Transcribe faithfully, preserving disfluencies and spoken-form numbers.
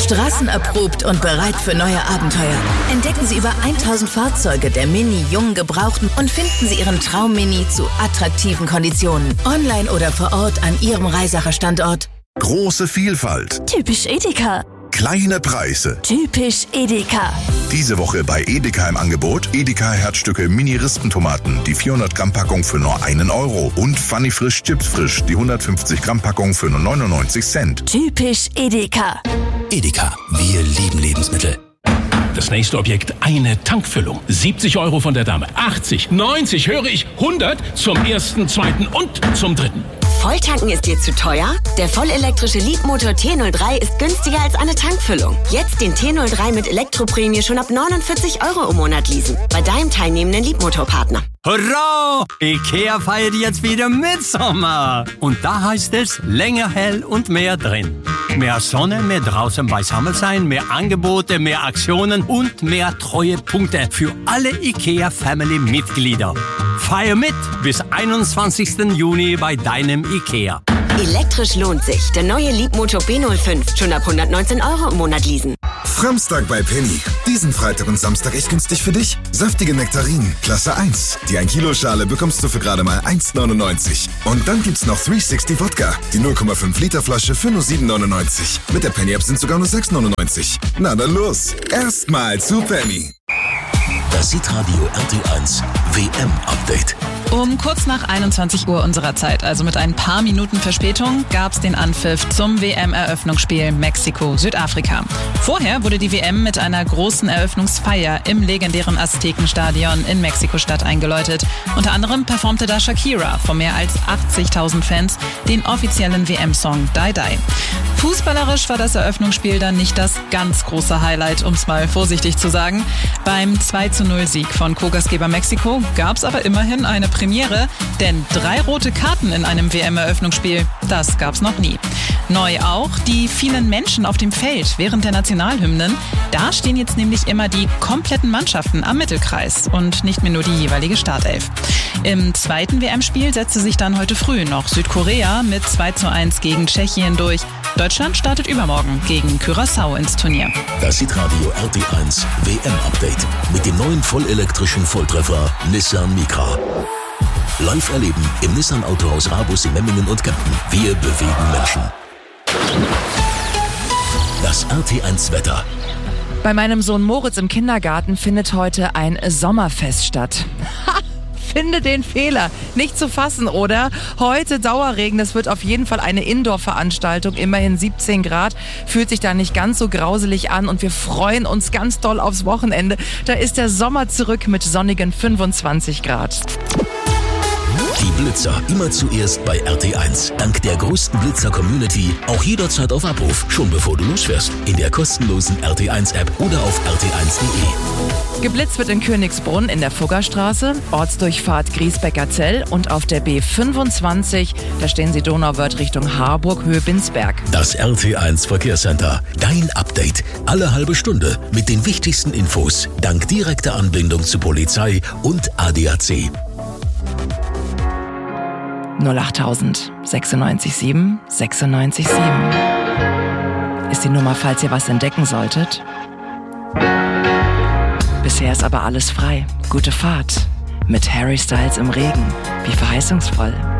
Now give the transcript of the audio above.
Straßenerprobt und bereit für neue Abenteuer. Entdecken Sie über tausend Fahrzeuge der Mini Jung Gebrauchten und finden Sie Ihren Traum-Mini zu attraktiven Konditionen. Online oder vor Ort an Ihrem Reisacher Standort. Große Vielfalt. Typisch Edeka. Kleine Preise. Typisch Edeka. Diese Woche bei Edeka im Angebot Edeka Herzstücke Mini-Rispentomaten, die vierhundert Gramm Packung für nur einen Euro und Funny Frisch Chips Frisch, die hundertfünfzig Gramm Packung für nur neunundneunzig Cent. Typisch Edeka. Edeka, wir lieben Lebensmittel. Das nächste Objekt, eine Tankfüllung. siebzig Euro von der Dame, achtzig, neunzig, höre ich, hundert zum ersten, zweiten und zum dritten. Volltanken ist dir zu teuer? Der vollelektrische Leadmotor T null drei ist günstiger als eine Tankfüllung. Jetzt den T null drei mit Elektroprämie schon ab neunundvierzig Euro im Monat leasen. Bei deinem teilnehmenden Leadmotorpartner. Hurra! Ikea feiert jetzt wieder Mitsommer. Und da heißt es länger hell und mehr drin. Mehr Sonne, mehr draußen beisammen sein, mehr Angebote, mehr Aktionen und mehr Treuepunkte für alle Ikea-Family-Mitglieder. Feier mit bis einundzwanzigsten Juni bei deinem Ikea. Elektrisch lohnt sich. Der neue Leadmotor B null fünf. Schon ab hundertneunzehn Euro im Monat leasen. Framstag bei Penny. Diesen Freitag und Samstag echt günstig für dich. Saftige Nektarinen, Klasse eins. Die ein Kilo Schale bekommst du für gerade mal eins neunundneunzig. Und dann gibt's noch dreihundertsechzig Wodka. Die null Komma fünf Liter Flasche für nur sieben neunundneunzig. Mit der Penny App sind sogar nur sechs neunundneunzig. Na dann los. Erstmal zu Penny. Das Hitradio R T eins W M-Update. Um kurz nach einundzwanzig Uhr unserer Zeit, also mit ein paar Minuten Verspätung, gab es den Anpfiff zum W M-Eröffnungsspiel Mexiko-Südafrika. Vorher wurde die W M mit einer großen Eröffnungsfeier im legendären Aztekenstadion in Mexiko-Stadt eingeläutet. Unter anderem performte da Shakira vor mehr als achtzigtausend Fans den offiziellen W M-Song Die Die. Fußballerisch war das Eröffnungsspiel dann nicht das ganz große Highlight, um es mal vorsichtig zu sagen. Beim zwei zu null Sieg von Co-Gastgeber Mexiko gab es aber immerhin eine Premiere, denn drei rote Karten in einem W M-Eröffnungsspiel, das gab's noch nie. Neu auch die vielen Menschen auf dem Feld während der Nationalhymnen. Da stehen jetzt nämlich immer die kompletten Mannschaften am Mittelkreis und nicht mehr nur die jeweilige Startelf. Im zweiten W M-Spiel setzte sich dann heute früh noch Südkorea mit zwei zu eins gegen Tschechien durch. Deutschland startet übermorgen gegen Curaçao ins Turnier. Das Hitradio R T eins W M-Update mit dem neuen vollelektrischen Volltreffer Nissan Micra. Live erleben im Nissan Autohaus Rabus in Memmingen und Kempten. Wir bewegen Menschen. Das R T eins Wetter. Bei meinem Sohn Moritz im Kindergarten findet heute ein Sommerfest statt. Ha! Finde den Fehler. Nicht zu fassen, oder? Heute Dauerregen, das wird auf jeden Fall eine Indoor-Veranstaltung. Immerhin siebzehn Grad, fühlt sich da nicht ganz so grauselig an und wir freuen uns ganz doll aufs Wochenende. Da ist der Sommer zurück mit sonnigen fünfundzwanzig Grad. Die Blitzer immer zuerst bei R T eins. Dank der größten Blitzer-Community auch jederzeit auf Abruf, schon bevor du losfährst. In der kostenlosen R T eins App oder auf r t eins punkt de. Geblitzt wird in Königsbrunn in der Fuggerstraße, Ortsdurchfahrt Griesbecker-Zell und auf der B fünfundzwanzig, da stehen Sie Donauwörth Richtung Harburg, Höhe Binsberg. Das R T eins Verkehrscenter. Dein Update. Alle halbe Stunde mit den wichtigsten Infos. Dank direkter Anbindung zu Polizei und A D A C. null achttausend sechsundneunzig sieben sechsundneunzig sieben ist die Nummer, falls ihr was entdecken solltet. Bisher ist aber alles frei. Gute Fahrt mit Harry Styles im Regen. Wie verheißungsvoll.